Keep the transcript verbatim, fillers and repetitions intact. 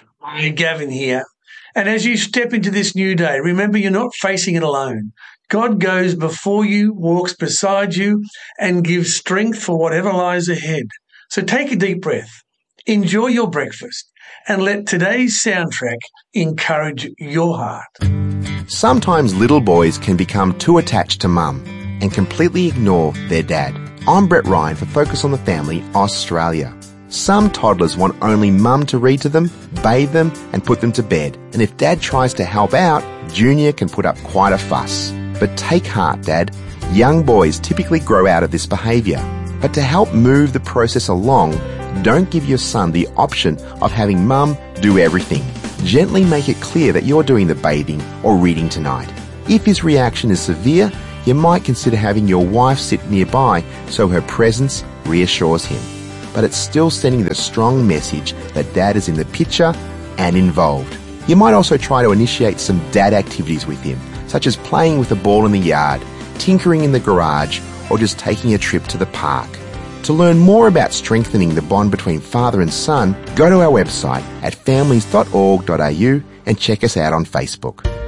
Hi, Gavin here. And as you step into this new day, remember you're not facing it alone. God goes before you, walks beside you, and gives strength for whatever lies ahead. So take a deep breath, enjoy your breakfast, and let today's soundtrack encourage your heart. Sometimes little boys can become too attached to mum and completely ignore their dad. I'm Brett Ryan for Focus on the Family Australia. Some toddlers want only mum to read to them, bathe them and put them to bed. And if dad tries to help out, Junior can put up quite a fuss. But take heart, Dad. Young boys typically grow out of this behaviour. But to help move the process along, don't give your son the option of having mum do everything. Gently make it clear that you're doing the bathing or reading tonight. If his reaction is severe, you might consider having your wife sit nearby so her presence reassures him. But it's still sending the strong message that dad is in the picture and involved. You might also try to initiate some dad activities with him, such as playing with a ball in the yard, tinkering in the garage, or just taking a trip to the park. To learn more about strengthening the bond between father and son, go to our website at families dot org dot a u and check us out on Facebook.